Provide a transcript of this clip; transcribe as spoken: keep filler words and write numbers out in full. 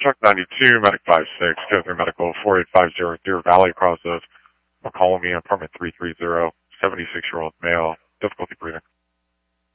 Truck ninety-two, Medic five six, go through Medical four eight five zero, Deer Valley, Crossroads, McCall me, apartment three three zero, seventy-six-year-old male, difficulty breathing.